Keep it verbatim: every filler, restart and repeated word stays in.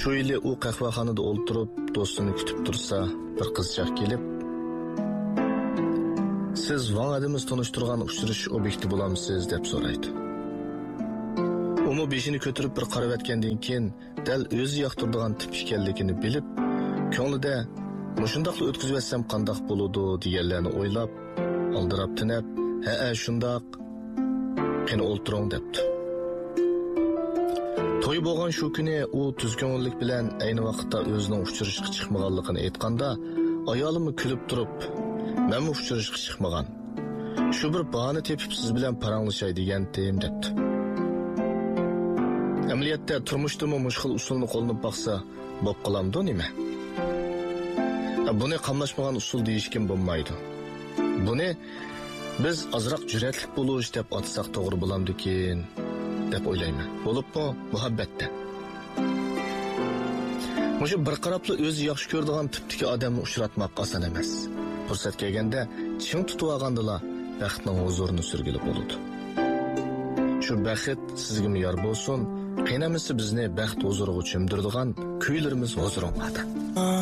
Shu yili u qahvaxonada o'ltirib, do'stini kutib tursa, bir qizchaq kelib, "Siz Van adimiz tanishtirgan uchrashish obyekti bo'lamisiz?" deb so'raydi. Umi beshini ko'tarib bir qarab etgandan keyin, dal o'zi yoqtiradigan tip ekanligini bilib, ko'nglida "Mushundaqla o'tkazib etsam qandoq bo'ladi?" deganlarni o'ylab, aldirab tinab, "Ha, shundoq. Qani o'ltiring" debdi. To'y bo'lgan shu kuni u tuzko'ngillik bilan ayni vaqtda o'zining uchrashishga chiqmaganligini aytganda, ayolimni kulib turib, "Men uchrashishga chiqmagan. Shu bir bahona tepib siz bilan paranglashay degandim" debdi. Amaliyotda turmushdami mushkul usulni qo'llanib baqsa, bo'p qolamdi nima? Buni qamlashmagan usul deyishkim bo'lmaydi. Buni biz azroq jur'atlik bo'lish deb atsak to'g'ri bo'lamdikin deb o'ylayman. Bo'libmi muhabbatda. Mushu bir qarabli o'zi yaxshi ko'radigan tipdagi odamni uchratmoq oson emas. Fursat kelganda ching tutib olgandila baxtning huzurini surgili bo'ladi. Shu baxt sizga yor bo'lsin. Qiynamisi bizni baxt huzuriga cho'mdiradigan kuylarimiz huzuringlarda.